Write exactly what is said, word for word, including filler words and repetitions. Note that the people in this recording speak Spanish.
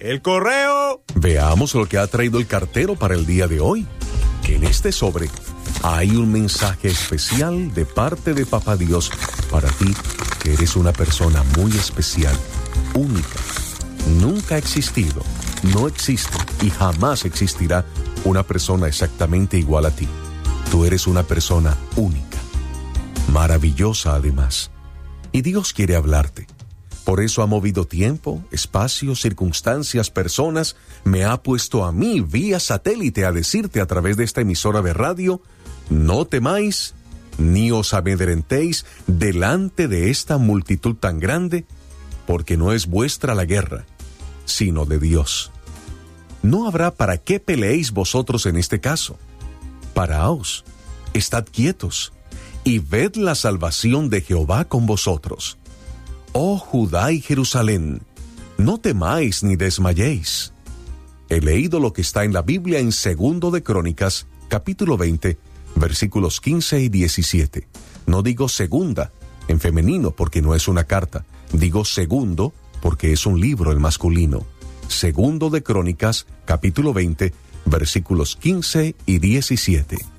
¡El correo! Veamos lo que ha traído el cartero para el día de hoy. Que en este sobre hay un mensaje especial de parte de Papá Dios para ti, que eres una persona muy especial, única. Nunca ha existido, no existe y jamás existirá una persona exactamente igual a ti. Tú eres una persona única, maravillosa además. Y Dios quiere hablarte. Por eso ha movido tiempo, espacio, circunstancias, personas. Me ha puesto a mí vía satélite a decirte a través de esta emisora de radio: no temáis, ni os amedrentéis delante de esta multitud tan grande, porque no es vuestra la guerra, sino de Dios. No habrá para qué peleéis vosotros en este caso. Paraos, estad quietos, y ved la salvación de Jehová con vosotros. Oh Judá y Jerusalén, no temáis ni desmayéis. He leído lo que está en la Biblia en Segundo de Crónicas, capítulo veinte, versículos quince y diecisiete. No digo segunda, en femenino, porque no es una carta. Digo segundo, porque es un libro en masculino. Segundo de Crónicas, capítulo veinte, versículos quince y diecisiete.